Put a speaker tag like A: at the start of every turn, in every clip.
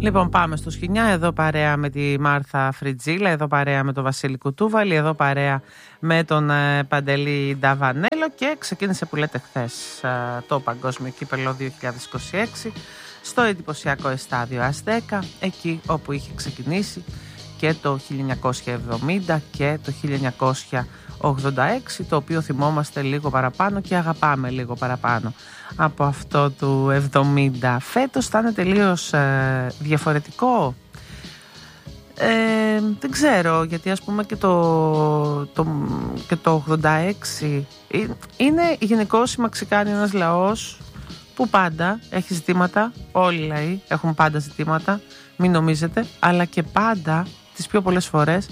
A: Λοιπόν, πάμε στο Σκοινιά, εδώ παρέα με τη Μάρθα Φριτζίλα, εδώ παρέα με τον Βασίλη Κουτούβαλη, εδώ παρέα με τον Παντελή Νταβανέλο, και ξεκίνησε που λέτε χθες το Παγκόσμιο Κύπελλο 2026 στο εντυπωσιακό εστάδιο ΑΣ10, εκεί όπου είχε ξεκινήσει και το 1970 και το 1986, το οποίο θυμόμαστε λίγο παραπάνω και αγαπάμε λίγο παραπάνω από αυτό του 70. Φέτος θα είναι τελείως διαφορετικό. Δεν ξέρω, γιατί ας πούμε και το 86 είναι γενικώς οι Μεξικάνοι ένας λαός που πάντα έχει ζητήματα. Όλοι οι λαοί έχουν πάντα ζητήματα, μην νομίζετε, αλλά και πάντα τις πιο πολλές φορές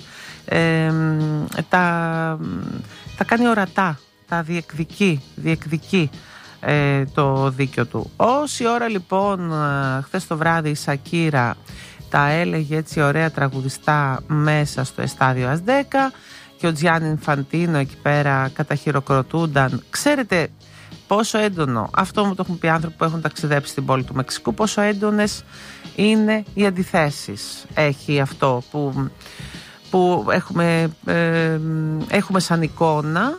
A: τα κάνει ορατά, τα διεκδικεί το δίκιο του. Όση ώρα λοιπόν χθες το βράδυ η Σακύρα τα έλεγε έτσι ωραία τραγουδιστά μέσα στο εστάδιο ΑΣ10 και ο Τζιάννι Ινφαντίνο εκεί πέρα καταχειροκροτούνταν, ξέρετε πόσο έντονο, αυτό μου το έχουν πει άνθρωποι που έχουν ταξιδέψει στην πόλη του Μεξικού, πόσο έντονες είναι οι αντιθέσεις έχει αυτό που έχουμε σαν εικόνα,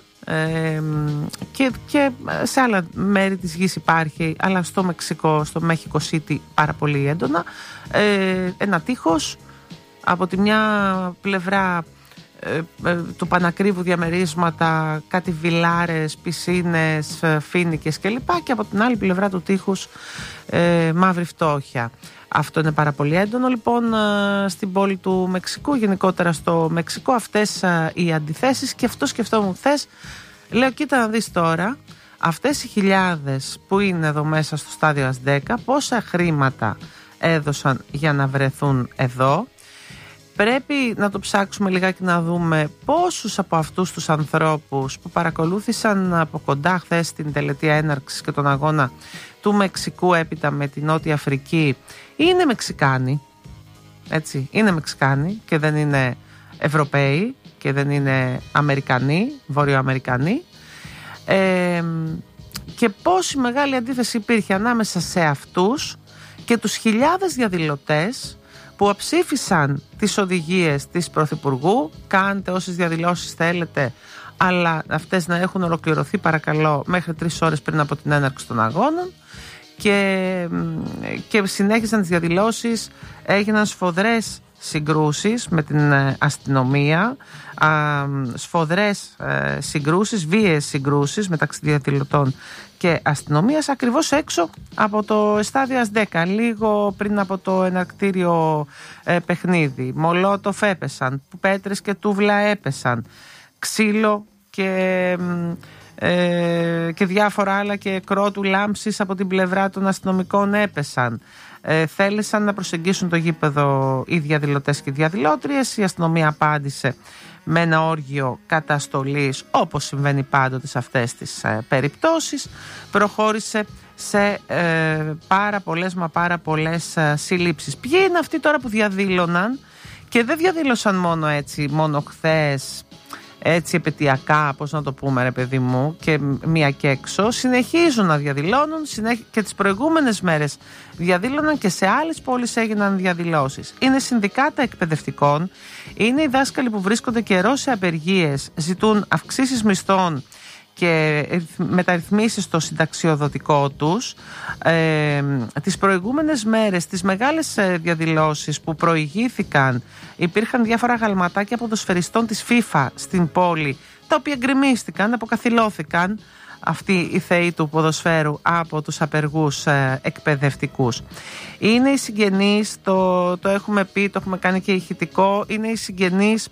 A: και σε άλλα μέρη της γης υπάρχει, αλλά στο Μεξικό, στο Mexico City πάρα πολύ έντονα, ένα τείχος από τη μια πλευρά του Πανακρίβου διαμερίσματα, κάτι βιλάρες, πισίνες, φοίνικες κλπ, και από την άλλη πλευρά του τείχους μαύρη φτώχεια. Αυτό είναι πάρα πολύ έντονο λοιπόν στην πόλη του Μεξικού, γενικότερα στο Μεξικό αυτές οι αντιθέσεις. Και αυτό σκεφτόμουν χθες, λέω κοίτα να δεις τώρα αυτές οι χιλιάδες που είναι εδώ μέσα στο στάδιο ΑΣ10, πόσα χρήματα έδωσαν για να βρεθούν εδώ. Πρέπει να το ψάξουμε λιγάκι να δούμε πόσους από αυτούς τους ανθρώπους που παρακολούθησαν από κοντά χθες την τελετή έναρξης και τον αγώνα του Μεξικού έπειτα με την Νότια Αφρική είναι Μεξικάνοι, έτσι, είναι Μεξικάνοι και δεν είναι Ευρωπαίοι και δεν είναι Αμερικανοί, Βορειοαμερικανοί, και πόση μεγάλη αντίθεση υπήρχε ανάμεσα σε αυτούς και τους χιλιάδες διαδηλωτές που αψήφισαν τις οδηγίες της Πρωθυπουργού. Κάντε όσες διαδηλώσεις θέλετε, αλλά αυτές να έχουν ολοκληρωθεί παρακαλώ μέχρι 3 ώρες πριν από την έναρξη των αγώνων, και συνέχισαν τις διαδηλώσεις, έγιναν σφοδρές συγκρούσεις με την αστυνομία, σφοδρές συγκρούσεις, βίαιες συγκρούσεις μεταξύ διαδηλωτών και αστυνομίας ακριβώς έξω από το εστάδιο ΑΣ10, λίγο πριν από το εναρκτήριο παιχνίδι. Μολότοφ έπεσαν, πέτρες και τούβλα έπεσαν, ξύλο και διάφορα άλλα και κρότου λάμψης από την πλευρά των αστυνομικών έπεσαν. Θέλησαν να προσεγγίσουν το γήπεδο οι διαδηλωτές και οι διαδηλώτριες. Η αστυνομία απάντησε με ένα όργιο καταστολής, όπως συμβαίνει πάντοτε σε αυτές τις περιπτώσεις. Προχώρησε σε πάρα πολλές συλλήψεις. Ποιοι είναι αυτοί τώρα που διαδήλωναν και δεν διαδήλωσαν μόνο έτσι, μόνο χθες, έτσι επαιτειακά, πώς να το πούμε ρε παιδί μου, και μία και έξω, συνεχίζουν να διαδηλώνουν και τις προηγούμενες μέρες διαδήλωναν και σε άλλες πόλεις έγιναν διαδηλώσεις. Είναι συνδικάτα εκπαιδευτικών, είναι οι δάσκαλοι που βρίσκονται καιρό σε απεργίες, ζητούν αυξήσεις μισθών και μεταρρυθμίσεις στο συνταξιοδοτικό τους. Τις προηγούμενες μέρες, τις μεγάλες διαδηλώσεις που προηγήθηκαν, υπήρχαν διάφορα γαλματάκια ποδοσφαιριστών της FIFA στην πόλη, τα οποία γκρεμίστηκαν, αποκαθιλώθηκαν αυτοί οι θεοί του ποδοσφαίρου από τους απεργούς εκπαιδευτικούς. Είναι οι συγγενείς, το έχουμε πει, το έχουμε κάνει και ηχητικό, είναι οι συγγενείς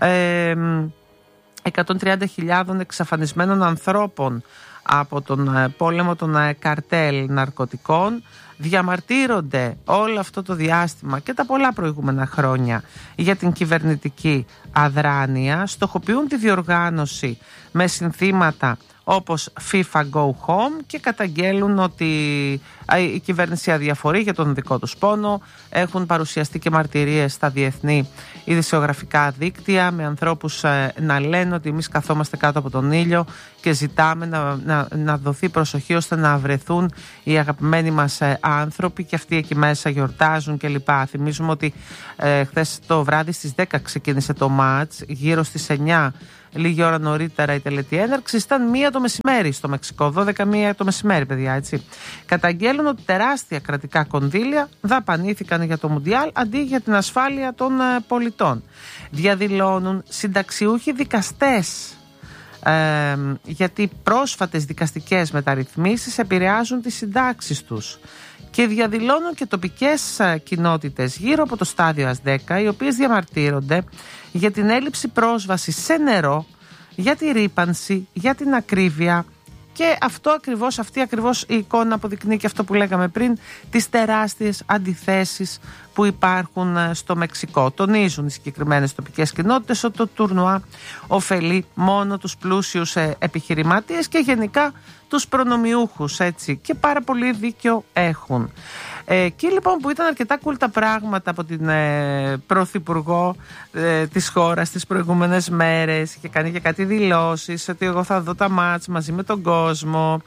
A: 130.000 εξαφανισμένων ανθρώπων από τον πόλεμο των καρτέλ ναρκωτικών. Διαμαρτύρονται όλο αυτό το διάστημα και τα πολλά προηγούμενα χρόνια για την κυβερνητική αδράνεια. Στοχοποιούν τη διοργάνωση με συνθήματα όπως FIFA Go Home και καταγγέλουν ότι η κυβέρνηση αδιαφορεί για τον δικό τους πόνο. Έχουν παρουσιαστεί και μαρτυρίες στα διεθνή ειδησιογραφικά δίκτυα με ανθρώπους να λένε ότι εμείς καθόμαστε κάτω από τον ήλιο και ζητάμε να δοθεί προσοχή ώστε να βρεθούν οι αγαπημένοι μας άνθρωποι και αυτοί εκεί μέσα γιορτάζουν κλπ. Θυμίζουμε ότι χθες το βράδυ στις 10 ξεκίνησε το μάτς, γύρω στις 9, λίγη ώρα νωρίτερα η τελετή έναρξης ήταν 1 το μεσημέρι στο Μεξικό, 12 το μεσημέρι, παιδιά, έτσι. Καταγγέλνουν ότι τεράστια κρατικά κονδύλια δαπανήθηκαν για το Μουντιάλ αντί για την ασφάλεια των πολιτών. Διαδηλώνουν συνταξιούχοι δικαστές, γιατί πρόσφατες δικαστικές μεταρρυθμίσεις επηρεάζουν τις συντάξεις τους. Και διαδηλώνουν και τοπικές κοινότητες γύρω από το στάδιο ΑΣ10, οι οποίες διαμαρτύρονται για την έλλειψη πρόσβασης σε νερό, για τη ρύπανση, για την ακρίβεια. Και αυτή ακριβώς η εικόνα αποδεικνύει και αυτό που λέγαμε πριν, τις τεράστιες αντιθέσεις που υπάρχουν στο Μεξικό. Τονίζουν οι συγκεκριμένες τοπικές κοινότητες ότι το τουρνουά ωφελεί μόνο τους πλούσιους επιχειρηματίες και γενικά τους προνομιούχους, έτσι, και πάρα πολύ δίκιο έχουν. Εκεί λοιπόν που ήταν αρκετά cool τα πράγματα από την πρωθυπουργό της χώρας τις προηγούμενες μέρες, είχε κάνει και κάτι δηλώσεις ότι εγώ θα δω τα μάτς μαζί με τον κόσμο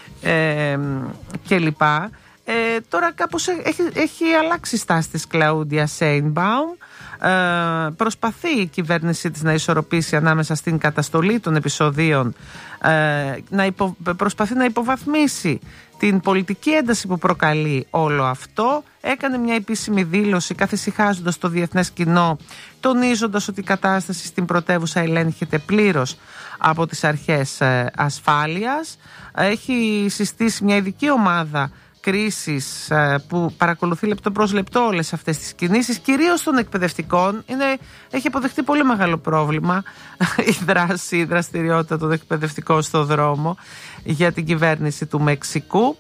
A: κλπ. Τώρα κάπως έχει αλλάξει στάση της Κλαούντια Σέινμπαουμ. Προσπαθεί η κυβέρνησή της να ισορροπήσει ανάμεσα στην καταστολή των επεισοδίων, προσπαθεί να υποβαθμίσει την πολιτική ένταση που προκαλεί όλο αυτό. Έκανε μια επίσημη δήλωση καθησυχάζοντας το διεθνές κοινό, τονίζοντας ότι η κατάσταση στην πρωτεύουσα ελέγχεται πλήρως από τις αρχές ασφάλειας. Έχει συστήσει μια ειδική ομάδα κρίσης που παρακολουθεί λεπτό προς λεπτό όλες αυτές τις κινήσεις, κυρίως των εκπαιδευτικών. Έχει αποδεχτεί πολύ μεγάλο πρόβλημα η δραστηριότητα των εκπαιδευτικών στο δρόμο για την κυβέρνηση του Μεξικού.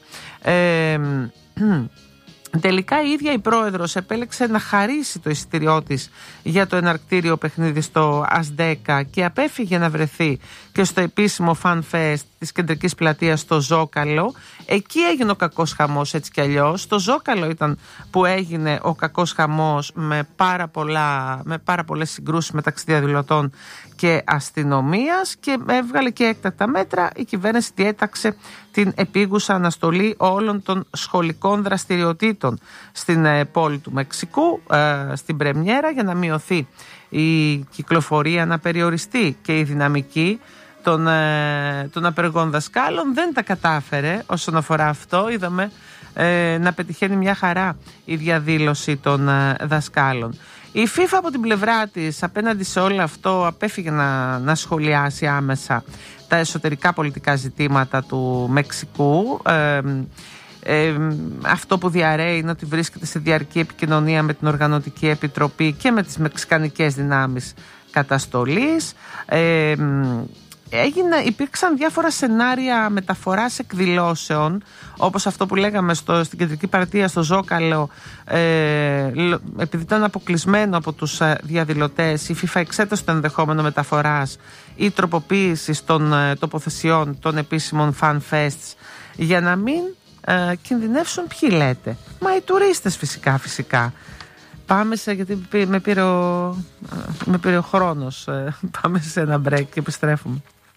A: Τελικά η ίδια η πρόεδρος επέλεξε να χαρίσει το εισιτήριό της για το εναρκτήριο παιχνίδι στο ΑΣ10 και απέφυγε να βρεθεί και στο επίσημο Fan Fest της κεντρικής πλατείας στο Ζόκαλο. Εκεί έγινε ο κακός χαμός, έτσι κι αλλιώς. Στο Ζόκαλο ήταν που έγινε ο κακός χαμός με πάρα πολλές συγκρούσεις μεταξύ διαδηλωτών και αστυνομίας, και έβγαλε και έκτακτα μέτρα. Η κυβέρνηση διέταξε την επίγουσα αναστολή όλων των σχολικών δραστηριοτήτων στην πόλη του Μεξικού, στην πρεμιέρα, για να μειωθεί η κυκλοφορία, να περιοριστεί και η δυναμική των απεργών δασκάλων. Δεν τα κατάφερε όσον αφορά αυτό. Είδαμε να πετυχαίνει μια χαρά η διαδήλωση των δασκάλων. Η FIFA από την πλευρά της απέναντι σε όλο αυτό απέφυγε να σχολιάσει άμεσα τα εσωτερικά πολιτικά ζητήματα του Μεξικού. Αυτό που διαρρέει είναι ότι βρίσκεται σε διαρκή επικοινωνία με την Οργανωτική Επιτροπή και με τις μεξικανικές δυνάμεις καταστολής. Υπήρξαν διάφορα σενάρια μεταφοράς εκδηλώσεων, όπως αυτό που λέγαμε στην κεντρική πλατεία στο Ζόκαλο, επειδή ήταν αποκλεισμένο από τους διαδηλωτές. Η FIFA εξέτασε το ενδεχόμενο μεταφοράς ή τροποποίησης των τοποθεσιών των επίσημων fan fests για να μην κινδυνεύσουν. Ποιοι λέτε? Μα οι τουρίστες φυσικά. Πάμε γιατί με πήρε ο χρόνος. Πάμε σε ένα break και επιστρέφουμε.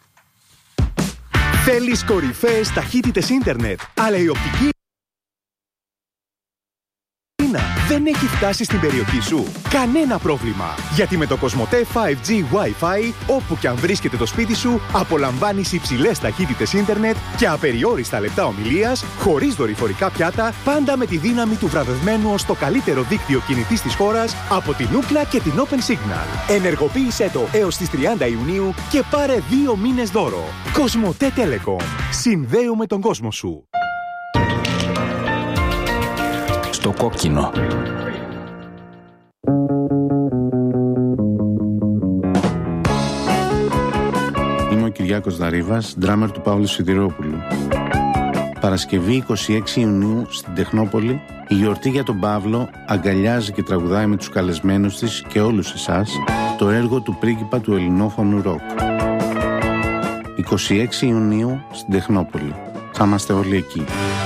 B: Θέλεις κορυφαίες ταχύτητες ίντερνετ, αλλά η οπτική δεν έχει φτάσει στην περιοχή σου? Κανένα πρόβλημα! Γιατί με το Κοσμοτέ 5G Wi-Fi, όπου και αν βρίσκεται το σπίτι σου, απολαμβάνεις υψηλές ταχύτητες ίντερνετ και απεριόριστα λεπτά ομιλίας, χωρίς δορυφορικά πιάτα, πάντα με τη δύναμη του βραβευμένου ως το καλύτερο δίκτυο κινητής της χώρας από την Ookla και την Open Signal. Ενεργοποίησέ το έως τις 30 Ιουνίου και πάρε 2 μήνες δώρο. Κοσμοτέ Telecom. Συνδέουμε τον κόσμο σου.
C: Το κόκκινο.
D: Είμαι ο Κυριάκος Δαρίβας, ντράμερ του Παύλου Σιδηρόπουλου. Παρασκευή 26 Ιουνίου στην Τεχνόπολη, η γιορτή για τον Παύλο αγκαλιάζει και τραγουδάει με τους καλεσμένους της και όλους εσάς το έργο του πρίγκιπα του ελληνόφωνου ροκ. 26 Ιουνίου στην Τεχνόπολη. Θα είμαστε όλοι εκεί.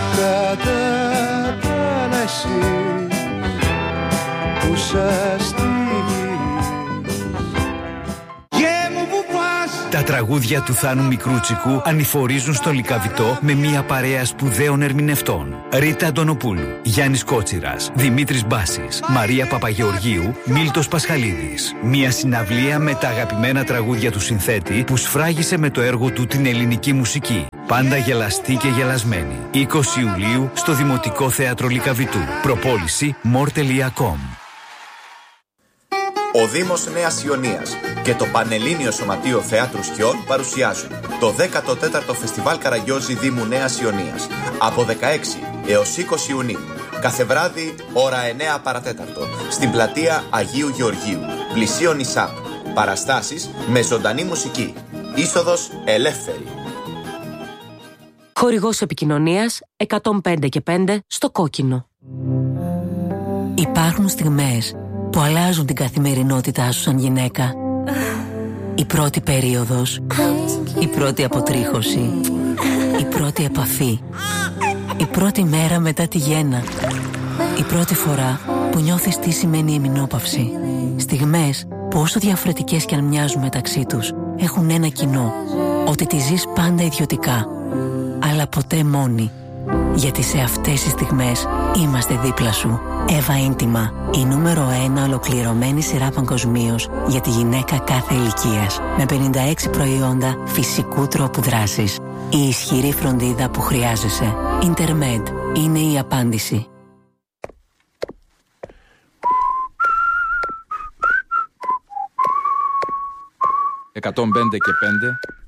E: Που σας τραγούδια του Θάνου Μικρούτσικου ανηφορίζουν στο Λυκαβητό με μια παρέα σπουδαίων ερμηνευτών. Ρίτα Αντωνοπούλου, Γιάννης Κότσιρας, Δημήτρης Μπάσης, Μαρία Παπαγεωργίου, Μίλτος Πασχαλίδης. Μια συναυλία με τα αγαπημένα τραγούδια του συνθέτη που σφράγισε με το έργο του την ελληνική μουσική. Πάντα γελαστή και γελασμένη. 20 Ιουλίου στο Δημοτικό Θέατρο Λυκαβητού. Προπόληση more.com.
F: Ο Δήμος Νέας Ιωνίας και το Πανελλήνιο Σωματείο Θεάτρου Σκιών παρουσιάζουν το 14ο Φεστιβάλ Καραγιόζη Δήμου Νέας Ιωνίας από 16 έως 20 Ιουνίου. Κάθε βράδυ, ώρα 9 παρατέταρτο, στην πλατεία Αγίου Γεωργίου, πλησίον ΙΣΑΠ. Παραστάσεις με ζωντανή μουσική. Είσοδος ελεύθερη.
G: Χορηγός επικοινωνίας 105.5 στο Κόκκινο.
H: Υπάρχουν στιγμές που αλλάζουν την καθημερινότητά σου σαν γυναίκα. Η πρώτη περίοδος, η πρώτη αποτρίχωση, η πρώτη επαφή, η πρώτη μέρα μετά τη γέννα, η πρώτη φορά που νιώθεις τι σημαίνει η εμεινόπαυση. Στιγμές που όσο διαφορετικές κι αν μοιάζουν μεταξύ τους, έχουν ένα κοινό, ότι τη ζεις πάντα ιδιωτικά, αλλά ποτέ μόνη. Γιατί σε αυτές τις στιγμές είμαστε δίπλα σου. Εύα Ίντιμα, η νούμερο 1 ολοκληρωμένη σειρά παγκοσμίως για τη γυναίκα κάθε ηλικίας. Με 56 προϊόντα φυσικού τρόπου δράσης. Η ισχυρή φροντίδα που χρειάζεσαι. Intermed είναι η απάντηση.
C: «105 και 5